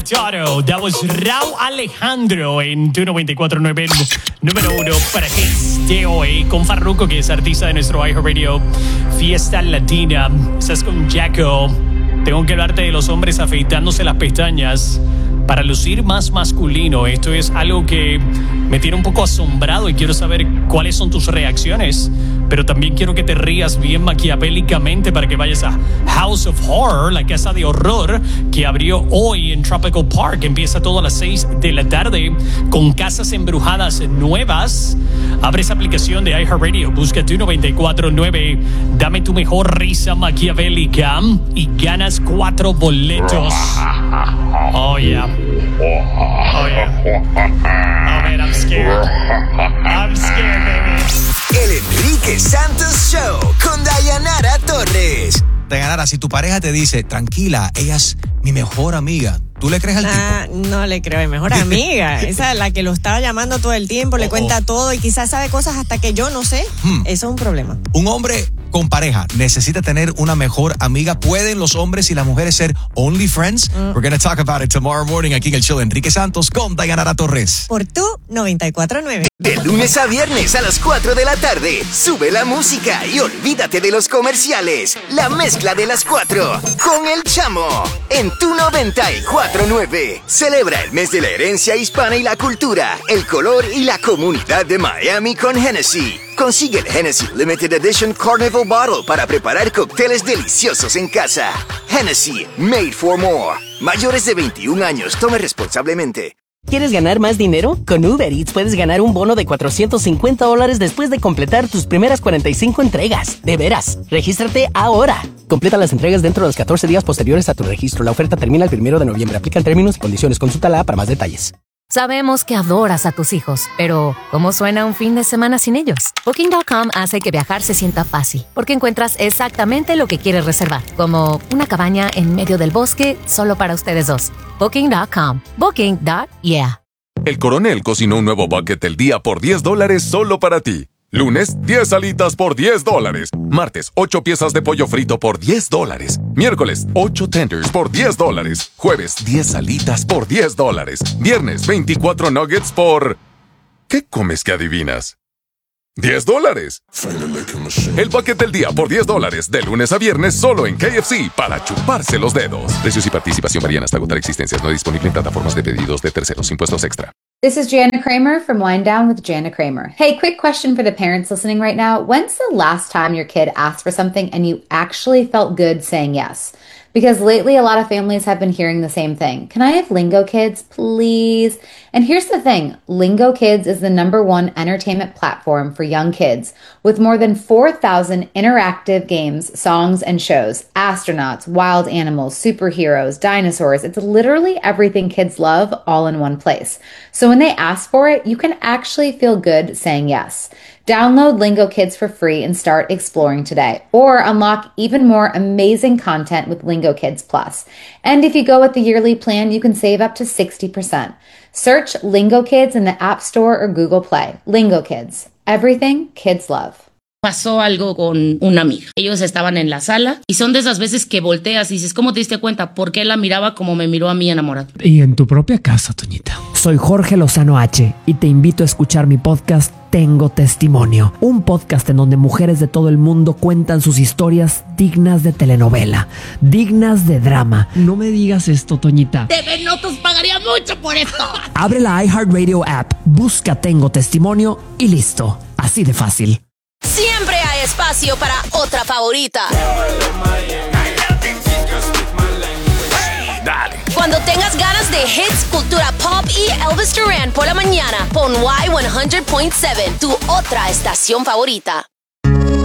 Cortado. That was Rauw Alejandro en tu 94.9, número 1 para Hits de hoy, con Farruko, que es artista de nuestro iHeartRadio Fiesta Latina. Estás con Jacko. Tengo que hablarte de los hombres afeitándose las pestañas para lucir más masculino. Esto es algo que me tiene un poco asombrado y quiero saber cuáles son tus reacciones. Pero también quiero que te rías bien maquiavélicamente para que vayas a House of Horror, la casa de horror que abrió hoy en Tropical Park. Empieza todo a las 6 de la tarde con casas embrujadas nuevas. Abre esa aplicación de iHeartRadio, busca tu 94.9, dame tu mejor risa maquiavélica y ganas 4 boletos. Oh yeah. Oh yeah. Oh man, I'm scared. I'm scared, baby. El Enrique Santos Show con Dayanara Torres. Dayanara, si tu pareja te dice, tranquila, ella es mi mejor amiga, ¿tú le crees al tipo? No le creo, mi mejor amiga. Esa es la que lo estaba llamando todo el tiempo, le cuenta todo y quizás sabe cosas hasta que yo no sé. Eso es un problema. Un hombre con pareja necesita tener una mejor amiga. ¿Pueden los hombres y las mujeres ser only friends? We're going to talk about it tomorrow morning aquí en el show de Enrique Santos con Dayanara Torres. Por tu 94.9. De lunes a viernes a las 4 de la tarde, sube la música y olvídate de los comerciales. La mezcla de las 4 con El Chamo en tu 94.9. Celebra el mes de la herencia hispana y la cultura, el color y la comunidad de Miami con Hennessy. Consigue el Hennessy Limited Edition Carnival Bottle para preparar cócteles deliciosos en casa. Hennessy, made for more. Mayores de 21 años, tome responsablemente. ¿Quieres ganar más dinero? Con Uber Eats puedes ganar un bono de $450 después de completar tus primeras 45 entregas. De veras, regístrate ahora. Completa las entregas dentro de los 14 días posteriores a tu registro. La oferta termina el 1 de noviembre. Aplican términos y condiciones. Consúltala para más detalles. Sabemos que adoras a tus hijos, pero ¿cómo suena un fin de semana sin ellos? Booking.com hace que viajar se sienta fácil, porque encuentras exactamente lo que quieres reservar, como una cabaña en medio del bosque solo para ustedes dos. Booking.com. Booking.yeah. El Coronel cocinó un nuevo bucket del día por $10 solo para ti. Lunes, 10 alitas por $10. Martes, 8 piezas de pollo frito por $10. Miércoles, 8 tenders por $10. Jueves, 10 alitas por $10. Viernes, 24 nuggets por... ¿Qué comes que adivinas? $10. El bucket del día por $10 de lunes a viernes solo en KFC para chuparse los dedos. Precios y participación varían hasta agotar existencias. No disponible en plataformas de pedidos de terceros. Impuestos extra. This is Jana Kramer from Wind Down with Jana Kramer. Hey, quick question for the parents listening right now. When's the last time your kid asked for something and you actually felt good saying yes? Because lately a lot of families have been hearing the same thing. Can I have Lingo Kids, please? And here's the thing. Lingo Kids is the #1 entertainment platform for young kids with more than 4,000 interactive games, songs, and shows. Astronauts, wild animals, superheroes, dinosaurs. It's literally everything kids love all in one place. So when they ask for it, you can actually feel good saying yes. Download Lingo Kids for free and start exploring today. Or unlock even more amazing content with Lingo Kids Plus. And if you go with the yearly plan, you can save up to 60%. Search Lingo Kids in the App Store or Google Play. Lingo Kids. Everything kids love. Pasó algo con una amiga. Ellos estaban en la sala y son de esas veces que volteas y dices, ¿cómo te diste cuenta? ¿Por qué la miraba como me miró a mí enamorado? Y en tu propia casa, Toñita. Soy Jorge Lozano H y te invito a escuchar mi podcast Tengo Testimonio, un podcast en donde mujeres de todo el mundo cuentan sus historias dignas de telenovela, dignas de drama. No me digas esto, Toñita. TV Notos pagaría mucho por esto. Abre la iHeartRadio app, busca Tengo Testimonio y listo. Así de fácil. Siempre hay espacio para otra favorita. Dale. Cuando tengas ganas de hits, cultura pop y Elvis Duran por la mañana, pon Y100.7, tu otra estación favorita.